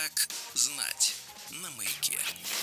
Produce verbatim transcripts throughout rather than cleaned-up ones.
Как знать на Маяке.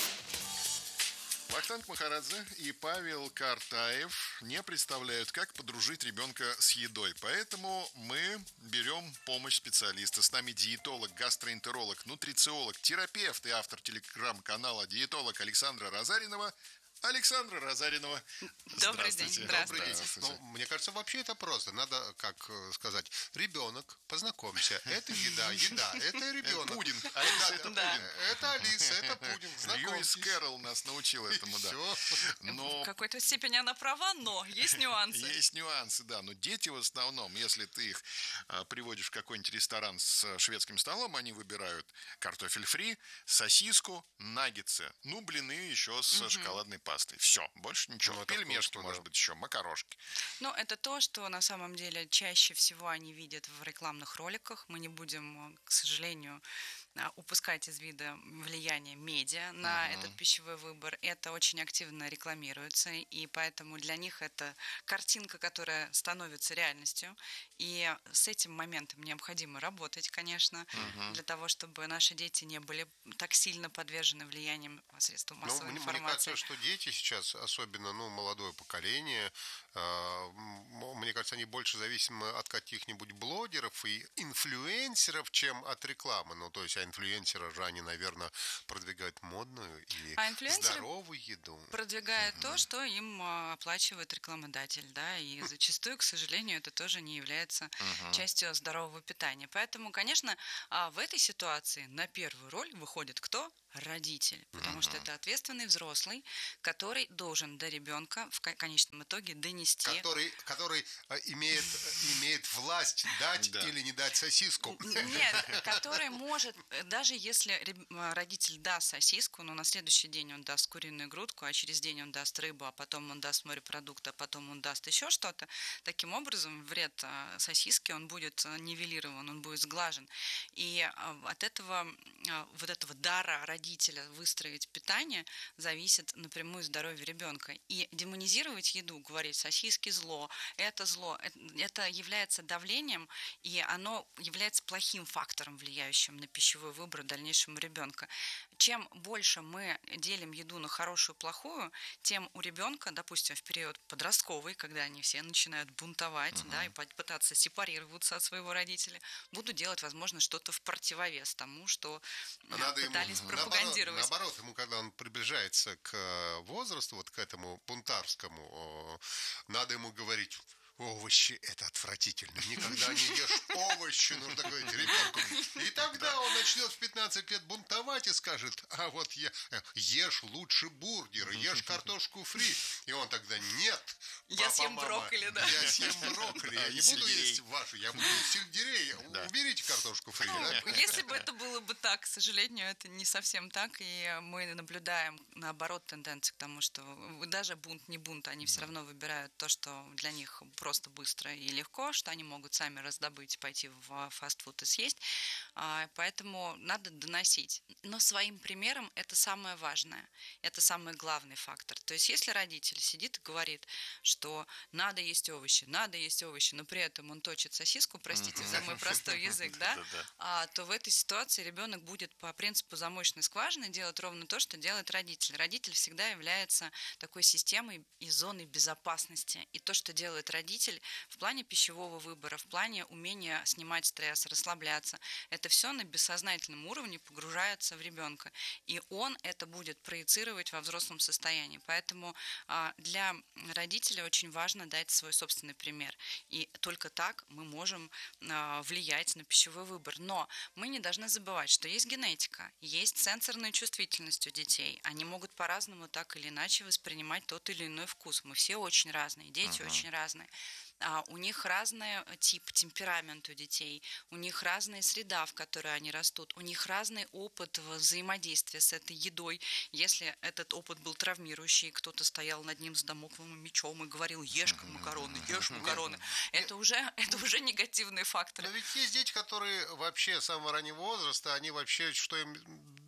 Вахтанг Махарадзе и Павел Картаев не представляют, как подружить ребенка с едой. Поэтому мы берем помощь специалиста. С нами диетолог, гастроэнтеролог, нутрициолог, терапевт и автор телеграм-канала «Диетолог» Александра Розаринова. Александра Розаринова. Добрый день. Здравствуйте. Здравствуйте. Здравствуйте. Ну, мне кажется, вообще это просто. Надо, как сказать, ребенок, познакомься. Это еда, еда, это ребенок. Это пудинг. Алиса, это Да. пудинг. Это Алиса, это пудинг. Льюис Знакомьтесь. Кэрролл нас научил этому, да. Всё. Но В какой-то степени она права, но есть нюансы. есть нюансы, да. Но дети в основном, если ты их а, приводишь в какой-нибудь ресторан с шведским столом, они выбирают картофель фри, сосиску, наггетсы, ну, блины еще с шоколадной пастой. Все, больше ничего. Ну, это Пельмешки, вкусно, может да. быть, еще, макарошки. Но это то, что на самом деле чаще всего они видят в рекламных роликах. Мы не будем, к сожалению, упускать из вида влияние медиа на Мгм. этот пищевой выбор. Это очень активно рекламируется, и поэтому для них это картинка, которая становится реальностью. И с этим моментом необходимо работать, конечно, Мгм. для того, чтобы наши дети не были так сильно подвержены влиянием средств Ну, массовой мне, мне информации. кажется, что дети сейчас, особенно ну, молодое поколение, э, м, мне кажется, они больше зависимы от каких-нибудь блогеров и инфлюенсеров, чем от рекламы. Ну, то есть, а инфлюенсеры же, они, наверное, продвигают модную и А инфлюенсеры здоровую еду. продвигает то, что им а, оплачивает рекламодатель, да, и зачастую, к сожалению, это тоже не является частью здорового питания. Поэтому, конечно, а, в этой ситуации на первую роль выходит кто? Родитель, потому что это ответственный взрослый, который должен до ребенка в ко- конечном итоге донести. Который, который э, имеет, имеет власть дать Да. или не дать сосиску. Нет, который может, э, даже если реб- э, родитель даст сосиску, но на следующий день он даст куриную грудку, а через день он даст рыбу, а потом он даст морепродукты, а потом он даст еще что-то, таким образом вред э, сосиски, он будет э, нивелирован, он будет сглажен. И э, от этого, э, вот этого дара родителя выстроить питание зависит напрямую здоровье ребенка. И демонизировать еду, говорить сосиски зло, это зло, э- это является давлением, и оно является плохим фактором, влияющим на пищевой выбор дальнейшему ребенка. Чем больше мы делим еду на хорошую и плохую, тем у ребенка, допустим, в период подростковый, когда они все начинают бунтовать, uh-huh. да, и пытаться сепарироваться от своего родителя, будут делать, возможно, что-то в противовес тому, что А надо ему, пытались наоборот, пропагандировать. наоборот, ему, когда он приближается к э, возрасту, вот к этому бунтарскому, э, надо ему говорить: овощи – это отвратительно. Никогда не ешь овощи, нужно говорить ребенку. И тогда он начнет в пятнадцать лет бунтовать и скажет: а вот я, э, ешь лучше бургер, ешь картошку фри. И он тогда: нет, Я папа, съем мама, брокколи, да. Я съем брокколи, Да, я и не буду сельдерей. есть вашу, я буду есть сельдерей. Да. Уберите картошку фри. Ну, да? если бы это было бы так, к сожалению, это не совсем так, и мы наблюдаем, наоборот, тенденцию к тому, что даже бунт, не бунт, они все равно выбирают то, что для них просто быстро и легко, что они могут сами раздобыть, пойти в фастфуд и съесть, А, поэтому надо доносить. Но своим примером это самое важное, это самый главный фактор. То есть если родитель сидит и говорит, что надо есть овощи, надо есть овощи, но при этом он точит сосиску, простите за мой простой язык, да, Да-да-да. а, то в этой ситуации ребенок будет по принципу замочной скважины делать ровно то, что делает родитель. Родитель всегда является такой системой и зоной безопасности. И то, что делает родитель в плане пищевого выбора, в плане умения снимать стресс, расслабляться, это все на бессознательном уровне погружается в ребенка. И он это будет проецировать во взрослом состоянии. Поэтому а, для родителя очень важно дать свой собственный пример. И только так мы можем а, влиять на пищевой выбор. Но мы не должны забывать, что есть генетика, есть сенсорная чувствительность у детей. Они могут по-разному так или иначе воспринимать тот или иной вкус. Мы все очень разные, дети uh-huh. очень разные. А у них разный тип, темперамент у детей, у них разная среда, в которой они растут, у них разный опыт взаимодействия с этой едой. Если этот опыт был травмирующий, кто-то стоял над ним с дамокловым мечом и говорил: ешь макароны, ешь макароны, это уже, это уже негативные факторы. Но ведь есть дети, которые вообще с самого раннего возраста, они вообще, что им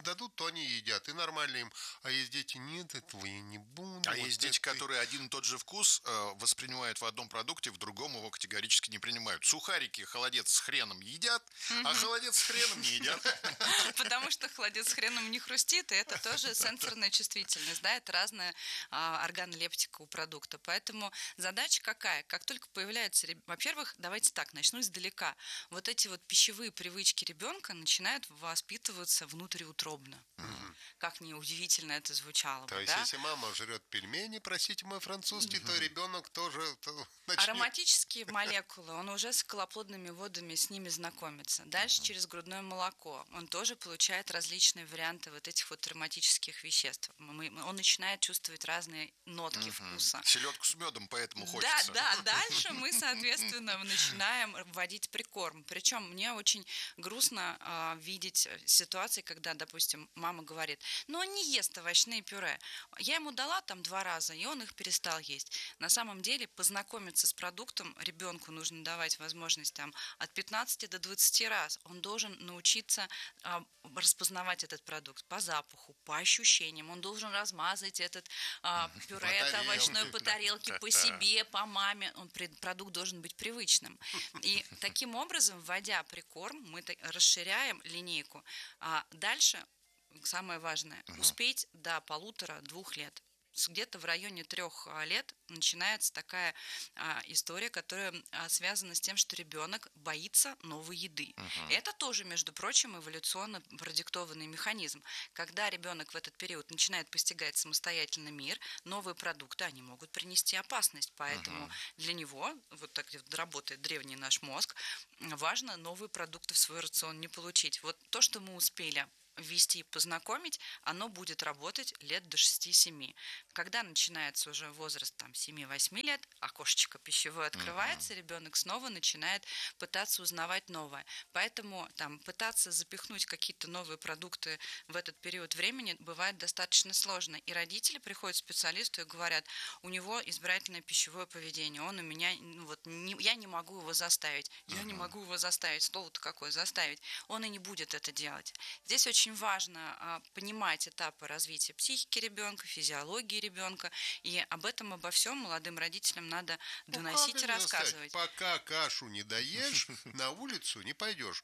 дадут, то они едят, и нормально им. А есть дети, нет, этого я не буду. А вот есть дети, это- которые один и тот же вкус э, воспринимают в одном продукте, в другом его категорически не принимают. Сухарики, холодец с хреном едят, а холодец с хреном не едят. Потому что холодец с хреном не хрустит, и это тоже сенсорная чувствительность, да, это разная а, органолептика у продукта. Поэтому задача какая? Как только появляется, реб- во-первых, давайте так, начну издалека. Вот эти вот пищевые привычки ребенка начинают воспитываться внутриутробно. Как неудивительно это звучало То бы, есть, да? если мама жрет пельмени, простите мой французский, то ребенок тоже то начнет. Ароматические молекулы, он уже с колоплодными водами с ними знакомится. Дальше через грудное молоко он тоже получает различные варианты вот этих вот ароматических веществ. Мы- мы- Он начинает чувствовать разные нотки вкуса. Селедку с медом, поэтому Да, хочется. да, дальше мы, соответственно, начинаем вводить прикорм. Причем мне очень грустно а, видеть ситуации, когда, допустим, мама говорит, ну он не ест овощные пюре. Я ему дала там два раза, и он их перестал есть. На самом деле познакомиться с продуктом ребенку нужно давать возможность там от пятнадцати до двадцати раз. Он должен научиться а, распознавать этот продукт по запаху, по ощущениям. Он должен размазать этот а, пюре, это тарелке. овощное по тарелке, по себе, по маме. Он, пред- продукт должен быть привычным. И таким образом, вводя прикорм, мы та- расширяем линейку. А дальше, самое важное, успеть до полутора-двух лет. С- Где-то в районе трех а, лет начинается такая а, история, которая а, связана с тем, что ребенок боится новой еды. Это тоже, между прочим, эволюционно продиктованный механизм. Когда ребенок в этот период начинает постигать самостоятельно мир, новые продукты, они могут принести опасность. Поэтому для него, вот так вот работает древний наш мозг, важно новые продукты в свой рацион не получить. Вот то, что мы успели ввести и познакомить, оно будет работать лет до шести-семи. Когда начинается уже возраст там, семь-восемь лет, окошечко пищевое открывается, uh-huh. ребенок снова начинает пытаться узнавать новое. Поэтому там, пытаться запихнуть какие-то новые продукты в этот период времени бывает достаточно сложно. И родители приходят к специалисту и говорят, у него избирательное пищевое поведение, он у меня, ну, вот, не, я не могу его заставить. Я uh-huh. не могу его заставить. Слово-то какое заставить? Он и не будет это делать. Здесь очень Очень важно а, понимать этапы развития психики ребенка, физиологии ребенка, и об этом, обо всем молодым родителям надо доносить ну, и рассказывать. Сказать, пока кашу не доешь, на улицу не пойдешь.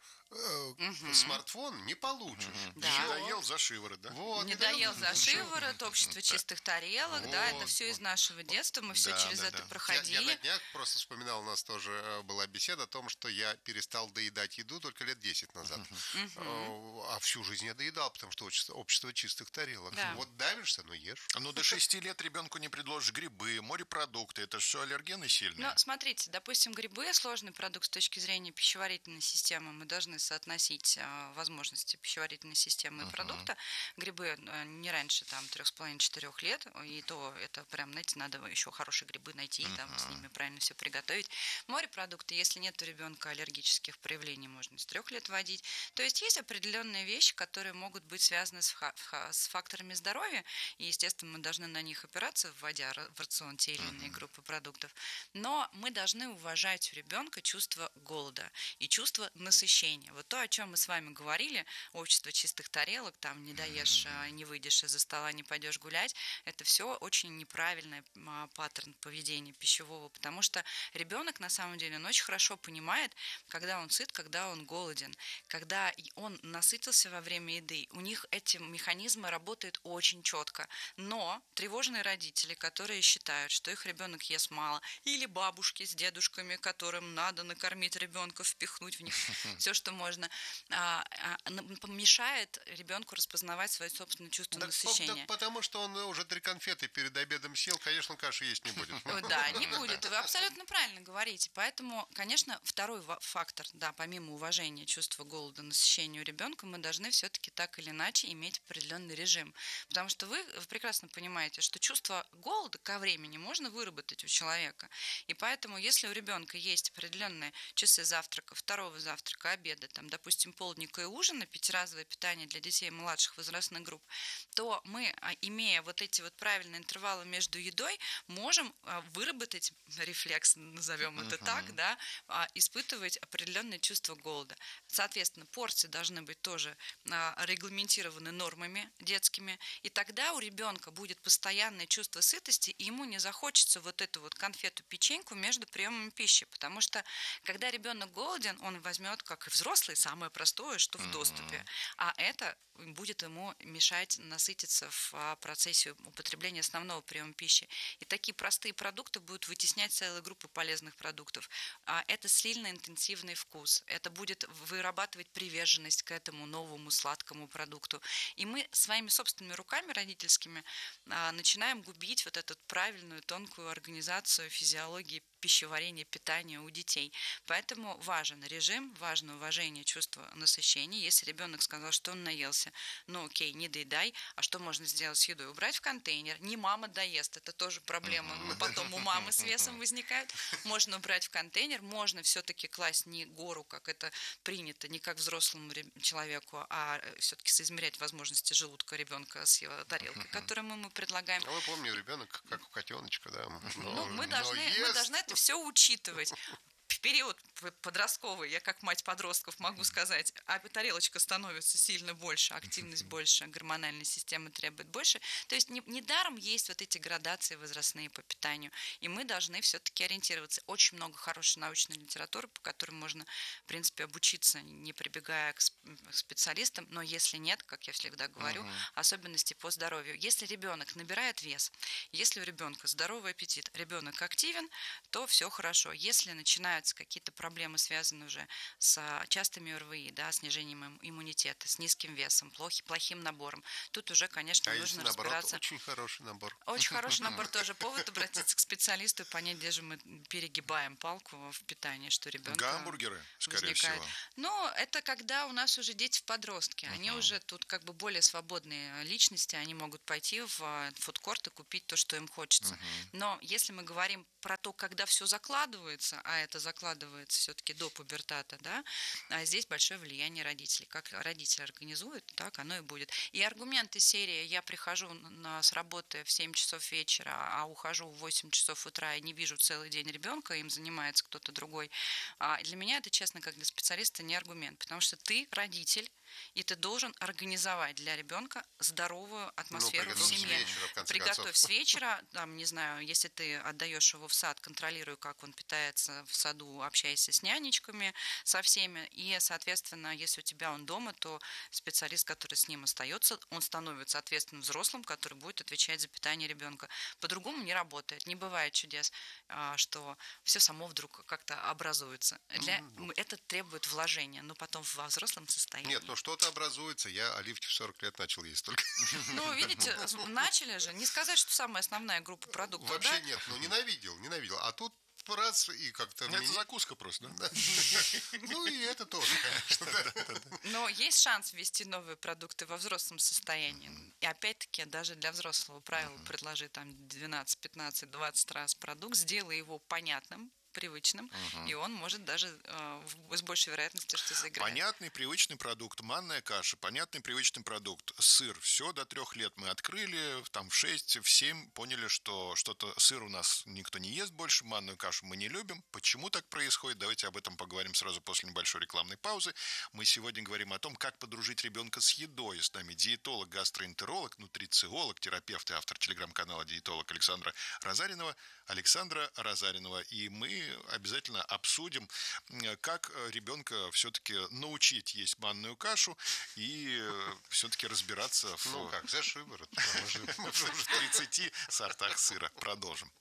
Смартфон не получишь. Не доел за шиворот, да? Вот, не да, доел за шиворот, общество чистых тарелок, Вот, да, это все из нашего детства, мы все Да, через да, это да. проходили. Я, я на днях просто вспоминал, у нас тоже э, была беседа о том, что я перестал доедать еду только лет десять назад. Э, А всю жизнь я доедал, потому что общество, общество чистых тарелок. Да. Вот давишься, но ешь. Ну, до шести лет ребенку не предложишь грибы, морепродукты. Это же все аллергены сильные. Ну, смотрите, допустим, грибы – сложный продукт с точки зрения пищеварительной системы. Мы должны соотносить а, возможности пищеварительной системы и Uh-huh. продукта. Грибы а, не раньше там трех с половиной четырех лет, и то это прям, знаете, надо еще хорошие грибы найти, Uh-huh. там с ними правильно все приготовить. Морепродукты, если нет у ребенка аллергических проявлений, можно с трех лет вводить. То есть есть определенные вещи, которые могут быть связаны с, с факторами здоровья, и, естественно, мы должны на них опираться, вводя в рацион те или иные группы продуктов. Но мы должны уважать у ребенка чувство голода и чувство насыщения. Вот то, о чем мы с вами говорили, общество чистых тарелок, там не доешь, не выйдешь из-за стола, не пойдешь гулять, это все очень неправильный паттерн поведения пищевого, потому что ребенок, на самом деле, он очень хорошо понимает, когда он сыт, когда он голоден, когда он насытился во время еды. У них эти механизмы работают очень четко. Но тревожные родители, которые считают, что их ребенок ест мало, или бабушки с дедушками, которым надо накормить ребенка, впихнуть в них все, что можно, помешает ребенку распознавать свое собственное чувство Да, насыщения. да, потому что он уже три конфеты перед обедом съел, конечно, каши есть не будет. Да, не будет. Вы абсолютно правильно говорите. Поэтому, конечно, второй фактор, да, помимо уважения чувства голода, насыщения у ребенка, мы должны все-таки так или иначе иметь определенный режим. Потому что вы прекрасно понимаете, что чувство голода ко времени можно выработать у человека. И поэтому, если у ребенка есть определенные часы завтрака, второго завтрака, обеда, там, допустим, полдника и ужина, пятиразовое питание для детей младших возрастных групп, то мы, имея вот эти вот правильные интервалы между едой, можем выработать рефлекс, назовем это uh-huh. так, да, испытывать определенное чувство голода. Соответственно, порции должны быть тоже регламентированы нормами детскими, и тогда у ребенка будет постоянное чувство сытости, и ему не захочется вот эту вот конфету-печеньку между приемами пищи, потому что когда ребенок голоден, он возьмет, как и взрослый, самое простое, что в доступе, uh-huh. а это будет ему мешать насытиться в процессе употребления основного приема пищи. И такие простые продукты будут вытеснять целые группы полезных продуктов. Это слильно-интенсивный вкус, это будет вырабатывать приверженность к этому новому сладкому продукту. И мы своими собственными руками родительскими начинаем губить вот эту правильную, тонкую организацию физиологии пищеварения, питания у детей. Поэтому важен режим, важно уважение чувства насыщения. Если ребенок сказал, что он наелся, ну окей, не доедай, а что можно сделать с едой? Убрать в контейнер. Не мама доест, это тоже проблема, но потом у мамы с весом возникает. Можно убрать в контейнер, можно все-таки класть не гору, как это принято, не как взрослому человеку, а все-таки соизмерять возможности желудка ребенка с его тарелкой, которую мы ему предлагаем. А вы помните, ребенок как у котеночка, да? Но, ну, мы должны, мы должны это все учитывать. В период подростковый, я как мать подростков могу сказать, а тарелочка становится сильно больше, активность больше, гормональная система требует больше. То есть недаром не есть вот эти градации возрастные по питанию. И мы должны все-таки ориентироваться. Очень много хорошей научной литературы, по которой можно, в принципе, обучиться, не прибегая к специалистам. Но если нет, как я всегда говорю, uh-huh. особенности по здоровью. Если ребенок набирает вес, если у ребенка здоровый аппетит, ребенок активен, то все хорошо. Если начинаются какие-то проблемы, связанные уже с частыми ОРВИ, да, снижением иммунитета, с низким весом, плохи, плохим набором. Тут уже, конечно, а нужно если, наоборот, разбираться. Очень хороший набор. Очень хороший набор тоже повод обратиться к специалисту и понять, где же мы перегибаем палку в питании, что ребенка Гамбургеры, скорее возникает. всего. Ну, это когда у нас уже дети в подростке. Они uh-huh. уже тут как бы более свободные личности, они могут пойти в фудкорт и купить то, что им хочется. Uh-huh. Но если мы говорим про то, когда все закладывается, а это закладывается все-таки до пубертата, да, а здесь большое влияние родителей. Как родители организуют, так оно и будет. И аргументы серии «я прихожу на, с работы в семь часов вечера, а ухожу в восемь часов утра и не вижу целый день ребенка, им занимается кто-то другой», а для меня это, честно, как для специалиста, не аргумент, потому что ты родитель, и ты должен организовать для ребенка здоровую атмосферу ну, в семье. С вечера, в конце приготовь концов. с вечера, там, не знаю, если ты отдаешь его в сад, контролируй, как он питается в саду, общаясь с нянечками, со всеми. И, соответственно, если у тебя он дома, то специалист, который с ним остается, он становится ответственным взрослым, который будет отвечать за питание ребенка. По-другому не работает. Не бывает чудес, что все само вдруг как-то образуется. Для... Mm-hmm. Это требует вложения, но потом во взрослом состоянии. Нет, ну что-то образуется. Я оливки в сорок лет начал есть только. Ну, видите, начали же. Не сказать, что самая основная группа продуктов. Вообще да? нет, ну ненавидел, ненавидел. А тут раз и как-то... Это меня... закуска просто, да? Ну и это тоже, конечно. Но есть шанс ввести новые продукты во взрослом состоянии. И опять-таки, даже для взрослого правила предложи там двенадцать, пятнадцать, двадцать раз продукт, сделай его понятным, привычным, угу. и он может даже э, с большей вероятностью что заиграть. Понятный, привычный продукт, манная каша, понятный, привычный продукт, сыр. Все до трех лет мы открыли, там в шесть, в семь поняли, что что-то сыр у нас никто не ест больше, манную кашу мы не любим. Почему так происходит? Давайте об этом поговорим сразу после небольшой рекламной паузы. Мы сегодня говорим о том, как подружить ребенка с едой. С нами диетолог, гастроэнтеролог, нутрициолог, терапевт и автор телеграм-канала «Диетолог» Александра Розаринова. Александра Розаринова. И мы обязательно обсудим, как ребенка все-таки научить есть манную кашу и все-таки разбираться в... Ну как, за шиворот. В тридцати сортах сыра. Продолжим.